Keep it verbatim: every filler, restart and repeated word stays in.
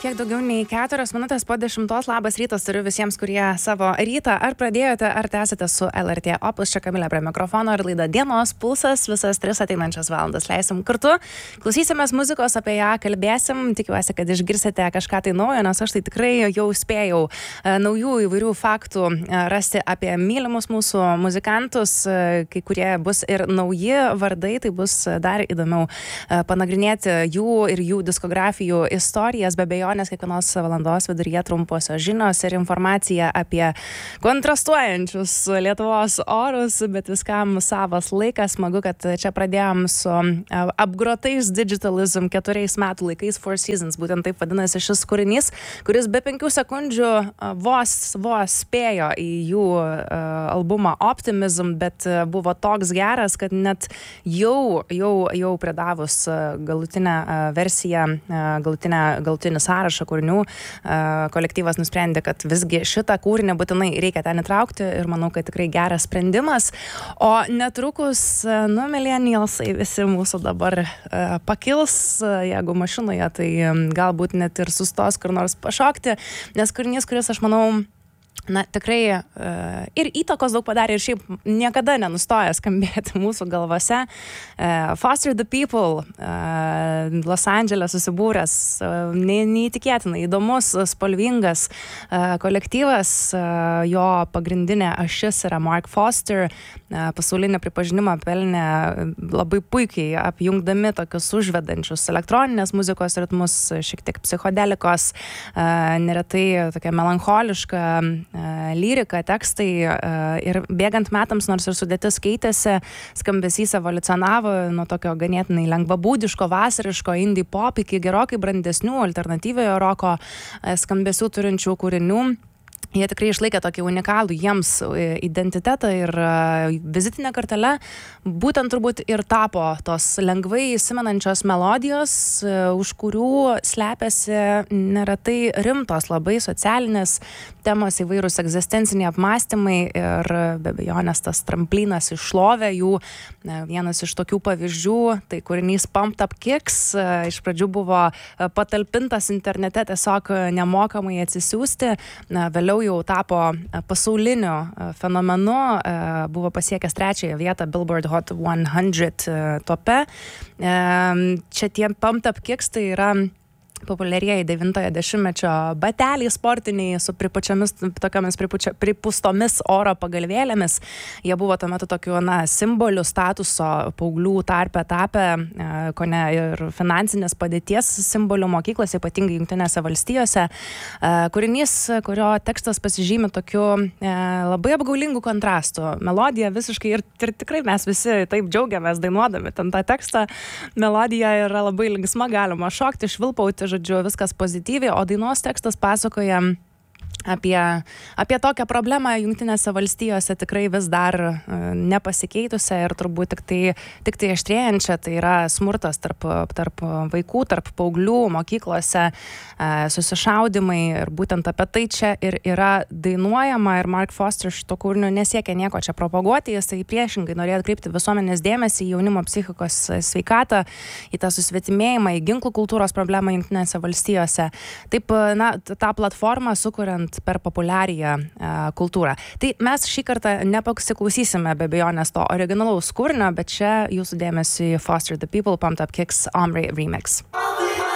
Kiek daugiau nei keturios minutės po dešimtos. Labas rytas turiu visiems, kurie savo rytą ar pradėjote, ar tęsite su L R T Opus. Čia Kamilė prie mikrofono ir laida Dienos pulsas. Visas tris ateinančias valandas leisim kartu. Klausysimės muzikos, apie ją kalbėsim. Tikiuosi, kad išgirsite kažką tai naujo, nes aš tai tikrai jau spėjau e, naujų įvairių faktų e, rasti apie mylimus mūsų muzikantus. E, kai kurie bus ir nauji vardai, tai bus dar įdomiau e, panagrinėti jų ir jų diskografijų istorijas. Be abejo, nes kiekvienos valandos viduryje trumposios žinios ir informacija apie kontrastuojančius Lietuvos orus, bet viskam savas laikas. Smagu, kad čia pradėjom su apgrotais Digitalism keturiais metų laikais, Four Seasons, būtent taip vadinasi šis kūrinys, kuris be penkių sekundžių vos, vos spėjo į jų albumą Optimism, bet buvo toks geras, kad net jau, jau, jau pridavus galutinę versiją, galutinę, galutinį sąrašą kūrinių, kolektyvas nusprendė, kad visgi šitą kūrinį būtinai reikia ten įtraukti ir manau, kad tikrai geras sprendimas. O netrukus, nu, millennialsai visi mūsų dabar pakils, jeigu mašinoje, tai galbūt net ir sustos kur nors pašokti, nes kūrinys, kuris, aš manau, na, tikrai uh, ir įtakos daug padarė ir šiaip niekada nenustoja skambėti mūsų galvose. Uh, Foster the People, uh, Los Andžele susibūręs, uh, ne, neįtikėtinai įdomus, spalvingas uh, kolektyvas. Uh, jo pagrindinė ašis yra Mark Foster. Uh, pasaulinį pripažinimą pelnė labai puikiai apjungdami tokius užvedančius elektroninės muzikos ritmus, šiek tiek psichodelikos, uh, neretai tokia melancholiška lyrika, tekstai ir bėgant metams, nors ir sudėtis keitėsi, skambesys evoliucionavo nuo tokio ganėtinai lengvabūdiško, vasariško indie pop iki gerokai brandesnių alternatyviojo roko skambesių turinčių kūrinių. Jie tikrai išlaikė tokį unikalų jiems identitetą ir vizitinę kortelę. Būtent turbūt ir tapo tos lengvai įsimenančios melodijos, už kurių slepiasi neretai rimtos labai socialinės temos, įvairūs egzistenciniai apmąstymai ir be abejonės tas tramplynas į šlovę jų. Vienas iš tokių pavyzdžių, tai kūrinys Pumped Up Kicks, iš pradžių buvo patalpintas internete tiesiog nemokamai atsisiųsti, vėliau jau tapo pasauliniu fenomenu, buvo pasiekęs trečiąją vietą Billboard Hot šimtas tope. Čia tie Pumped Up Kicks tai yra populiarieji devintojo dešimtmečio bateliai sportiniai su pripučiamis, tokiamis pripučia, pripustomis oro pagalvėlėmis. Jie buvo tuo metu tokiu, na, simboliu statuso paauglių tarpe tapę, ko ne ir finansinės padėties simboliu mokyklose, ypatingai Jungtinėse valstijose. Kūrinys, kurio tekstas pasižymi tokiu labai apgaulingų kontrastų. Melodija visiškai ir, ir tikrai mes visi taip džiaugiamės dainuodami ten tą tekstą. Melodija yra labai linksma, galima šokti, švilpauti, žodžiu, viskas pozityviai, o dainos tekstas pasakoja apie, apie tokią problemą Jungtinėse valstijose tikrai vis dar uh, nepasikeitusią ir turbūt tik tai, tik tai aštrėjančią, tai yra smurtas tarp, tarp vaikų, tarp paauglių, mokyklose, uh, susišaudimai ir būtent apie tai čia ir yra dainuojama ir Mark Foster šito kūrinio nesiekia nieko čia propaguoti, jis tai priešingai norėjo atkreipti visuomenės dėmesį į jaunimo psichikos sveikatą, į tą susvetimėjimą, į ginklų kultūros problemą Jungtinėse valstijose. Taip, na, tą platformą sukuriant per populiariją uh, kultūrą. Tai mes šį kartą nepasiklausysime be abejonės to originalaus kūrinio, bet čia jūsų dėmesį Foster the People, Pumped Up Kicks, Omri Remix.